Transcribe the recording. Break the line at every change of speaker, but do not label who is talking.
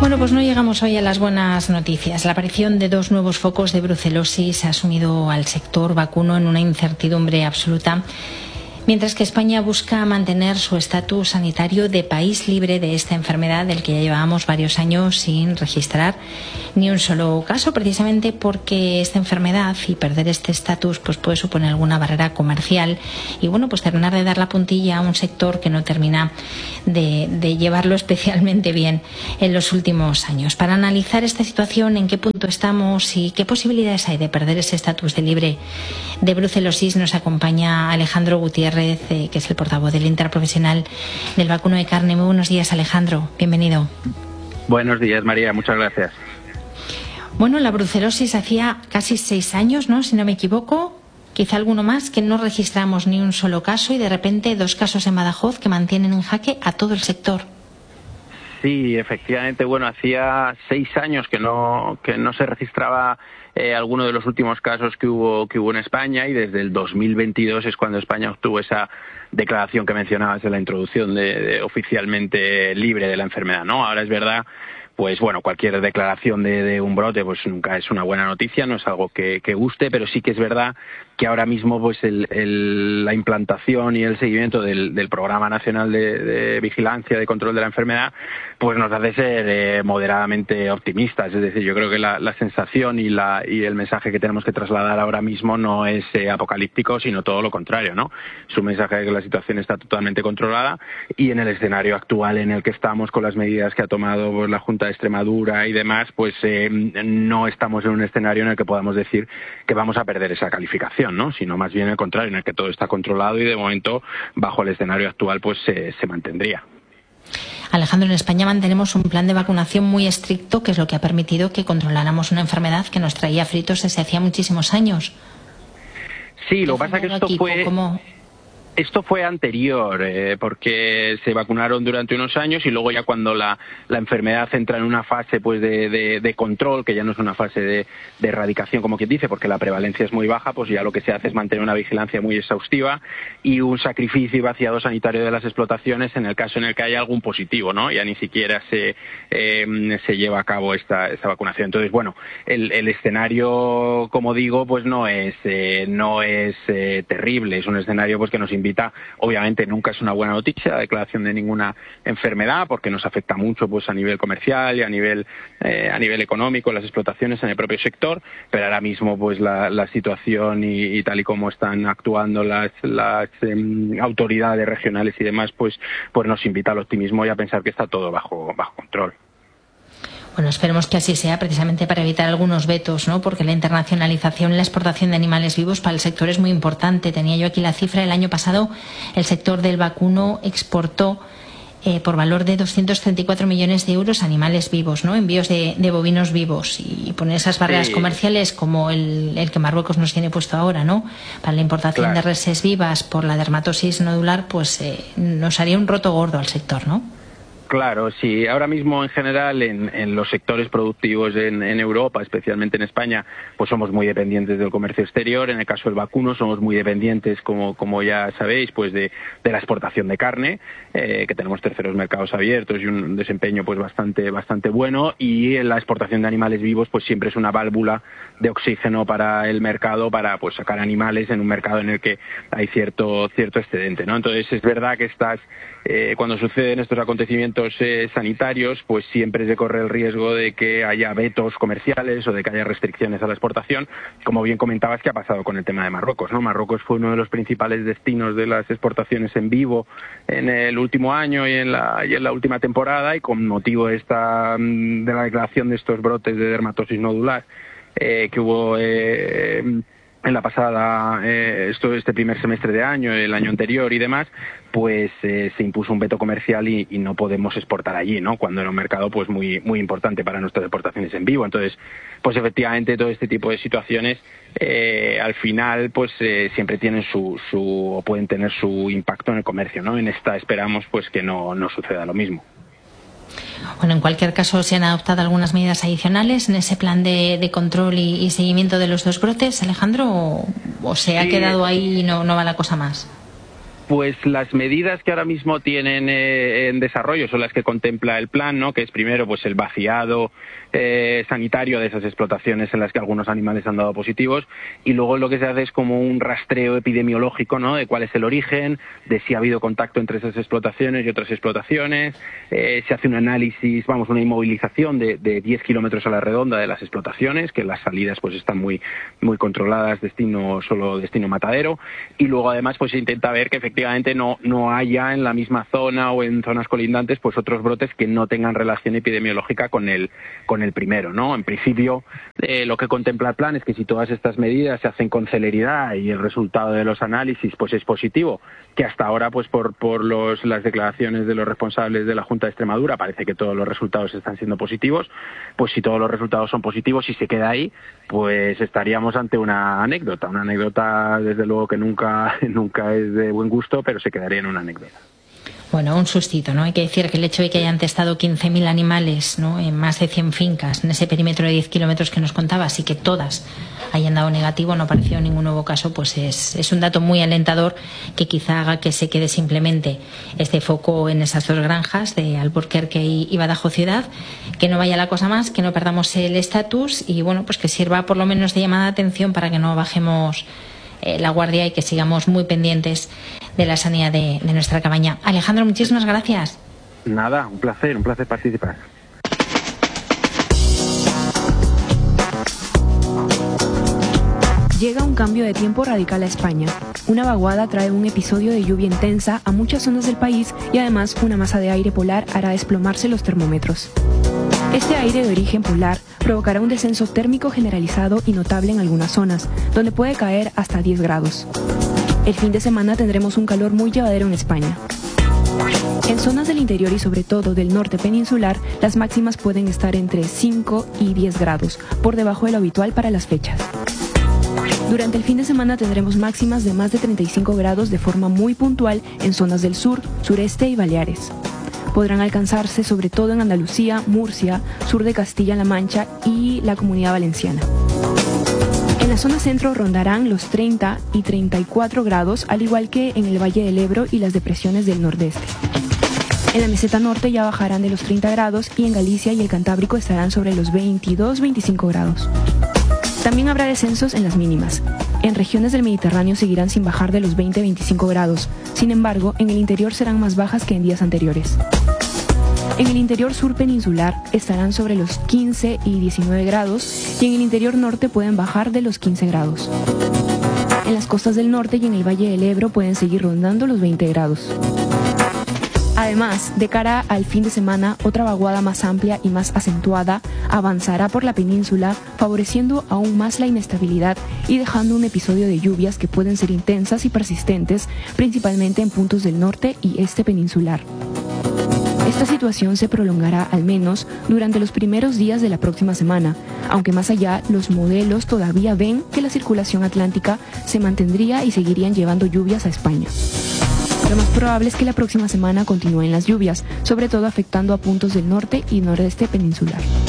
Bueno, pues no llegamos hoy a las buenas noticias. La aparición de 2 nuevos focos de brucelosis ha sumido al sector vacuno en una incertidumbre absoluta, mientras que España busca mantener su estatus sanitario de país libre de esta enfermedad, del que ya llevábamos varios años sin registrar ni un solo caso, precisamente porque esta enfermedad y perder este estatus pues puede suponer alguna barrera comercial y bueno, pues terminar de dar la puntilla a un sector que no termina de llevarlo especialmente bien en los últimos años. Para analizar esta situación, en qué punto estamos y qué posibilidades hay de perder ese estatus de libre de brucelosis, nos acompaña Alejandro Gutiérrez, que es el portavoz del Interprofesional del Vacuno de Carne. Muy buenos días, Alejandro. Bienvenido.
Buenos días, María. Muchas gracias.
Bueno, la brucelosis hacía casi 6 años, ¿no? Si no me equivoco, quizá alguno más, que no registramos ni un solo caso y de repente 2 casos en Badajoz que mantienen en jaque a todo el sector.
Sí, efectivamente. Bueno, hacía 6 años que no se registraba alguno de los últimos casos que hubo en España, y desde el 2022 es cuando España obtuvo esa declaración que mencionabas de la introducción de oficialmente libre de la enfermedad, ¿no? Ahora es verdad, pues bueno, cualquier declaración de un brote pues nunca es una buena noticia, no es algo que guste, pero sí que es verdad que ahora mismo pues la implantación y el seguimiento del Programa Nacional de Vigilancia, de Control de la Enfermedad, pues nos hace ser moderadamente optimistas. Es decir, yo creo que la sensación y el mensaje que tenemos que trasladar ahora mismo no es apocalíptico, sino todo lo contrario, ¿no? Es un mensaje de que la situación está totalmente controlada, y en el escenario actual en el que estamos, con las medidas que ha tomado pues la Junta de Extremadura y demás, pues no estamos en un escenario en el que podamos decir que vamos a perder esa calificación, ¿no? Sino más bien el contrario, en el que todo está controlado y de momento bajo el escenario actual pues se mantendría.
Alejandro, en España mantenemos un plan de vacunación muy estricto, que es lo que ha permitido que controláramos una enfermedad que nos traía fritos desde hacía muchísimos años.
Sí, lo que pasa es que esto fue anterior, porque se vacunaron durante unos años y luego ya cuando la enfermedad entra en una fase pues de control, que ya no es una fase de erradicación como quien dice, porque la prevalencia es muy baja, pues ya lo que se hace es mantener una vigilancia muy exhaustiva y un sacrificio y vaciado sanitario de las explotaciones en el caso en el que haya algún positivo, ¿no? Ya ni siquiera se lleva a cabo esta vacunación. Entonces, bueno, el escenario, como digo, pues no es terrible, es un escenario pues que nos invita. Obviamente nunca es una buena noticia la declaración de ninguna enfermedad, porque nos afecta mucho pues a nivel comercial y a nivel económico, las explotaciones en el propio sector, pero ahora mismo pues la situación y tal y como están actuando las autoridades regionales y demás, pues nos invita al optimismo y a pensar que está todo bajo control.
Bueno, esperemos que así sea, precisamente para evitar algunos vetos, ¿no? Porque la internacionalización y la exportación de animales vivos para el sector es muy importante. Tenía yo aquí la cifra: el año pasado el sector del vacuno exportó por valor de 234 millones de euros animales vivos, ¿no? Envíos de bovinos vivos, y poner esas barreras comerciales como el que Marruecos nos tiene puesto ahora, ¿no? Para la importación de reses vivas por la dermatosis nodular, pues nos haría un roto gordo al sector, ¿no?
Claro, sí. Ahora mismo, en general, en los sectores productivos en Europa, especialmente en España, pues somos muy dependientes del comercio exterior. En el caso del vacuno somos muy dependientes, como ya sabéis, pues de la exportación de carne, que tenemos terceros mercados abiertos y un desempeño pues bastante bueno. Y en la exportación de animales vivos, pues siempre es una válvula de oxígeno para el mercado, para pues sacar animales en un mercado en el que hay cierto excedente, ¿no? Entonces es verdad que cuando suceden estos acontecimientos sanitarios, pues siempre se corre el riesgo de que haya vetos comerciales o de que haya restricciones a la exportación, como bien comentabas que ha pasado con el tema de Marruecos, ¿no? Marruecos fue uno de los principales destinos de las exportaciones en vivo en el último año y en la última temporada, y con motivo de la declaración de estos brotes de dermatosis nodular que hubo en la pasada, este primer semestre de año, el año anterior y demás, pues se impuso un veto comercial y no podemos exportar allí, ¿no? Cuando era un mercado pues muy importante para nuestras exportaciones en vivo. Entonces, pues efectivamente todo este tipo de situaciones al final pues siempre tienen o pueden tener su impacto en el comercio, ¿no? En esta esperamos pues que no suceda lo mismo.
Bueno, en cualquier caso, ¿se han adoptado algunas medidas adicionales en ese plan de control y seguimiento de los 2 brotes, Alejandro, o se ha quedado ahí y no va la cosa más?
Pues las medidas que ahora mismo tienen en desarrollo son las que contempla el plan, ¿no? Que es primero pues el vaciado sanitario de esas explotaciones en las que algunos animales han dado positivos, y luego lo que se hace es como un rastreo epidemiológico, ¿no? De cuál es el origen, de si ha habido contacto entre esas explotaciones y otras explotaciones. Se hace un análisis, una inmovilización de 10 kilómetros a la redonda de las explotaciones, que las salidas pues están muy controladas, solo destino matadero, y luego además pues se intenta ver que efectivamente no haya en la misma zona o en zonas colindantes pues otros brotes que no tengan relación epidemiológica con el primero, ¿no? En principio lo que contempla el plan es que si todas estas medidas se hacen con celeridad y el resultado de los análisis pues es positivo, que hasta ahora pues por las declaraciones de los responsables de la Junta de Extremadura parece que todos los resultados están siendo positivos, pues si todos los resultados son positivos y se queda ahí, pues estaríamos ante una anécdota desde luego que nunca es de buen gusto, pero se quedaría en una anécdota.
Bueno, un sustito, ¿no? Hay que decir que el hecho de que hayan testado 15.000 animales, ¿no?, en más de 100 fincas, en ese perímetro de 10 kilómetros que nos contabas, y que todas hayan dado negativo, no ha aparecido ningún nuevo caso, pues es un dato muy alentador que quizá haga que se quede simplemente este foco en esas dos granjas de Alburquerque y Badajoz Ciudad, que no vaya la cosa más, que no perdamos el estatus y, bueno, pues que sirva por lo menos de llamada de atención para que no bajemos la guardia y que sigamos muy pendientes de la sanidad de nuestra cabaña. Alejandro, muchísimas gracias.
Nada, un placer participar.
Llega un cambio de tiempo radical a España. Una vaguada trae un episodio de lluvia intensa a muchas zonas del país y además una masa de aire polar hará desplomarse los termómetros. Este aire de origen polar provocará un descenso térmico generalizado y notable en algunas zonas, donde puede caer hasta 10 grados. El fin de semana tendremos un calor muy llevadero en España. En zonas del interior y sobre todo del norte peninsular, las máximas pueden estar entre 5 y 10 grados, por debajo de lo habitual para las fechas. Durante el fin de semana tendremos máximas de más de 35 grados de forma muy puntual en zonas del sur, sureste y Baleares. Podrán alcanzarse sobre todo en Andalucía, Murcia, sur de Castilla-La Mancha y la Comunidad Valenciana. En la zona centro rondarán los 30 y 34 grados, al igual que en el Valle del Ebro y las depresiones del nordeste. En la meseta norte ya bajarán de los 30 grados y en Galicia y el Cantábrico estarán sobre los 22-25 grados. También habrá descensos en las mínimas. En regiones del Mediterráneo seguirán sin bajar de los 20-25 grados. Sin embargo, en el interior serán más bajas que en días anteriores. En el interior sur peninsular estarán sobre los 15 y 19 grados y en el interior norte pueden bajar de los 15 grados. En las costas del norte y en el Valle del Ebro pueden seguir rondando los 20 grados. Además, de cara al fin de semana, otra vaguada más amplia y más acentuada avanzará por la península, favoreciendo aún más la inestabilidad y dejando un episodio de lluvias que pueden ser intensas y persistentes, principalmente en puntos del norte y este peninsular. Esta situación se prolongará al menos durante los primeros días de la próxima semana, aunque más allá los modelos todavía ven que la circulación atlántica se mantendría y seguirían llevando lluvias a España. Lo más probable es que la próxima semana continúen las lluvias, sobre todo afectando a puntos del norte y nordeste peninsular.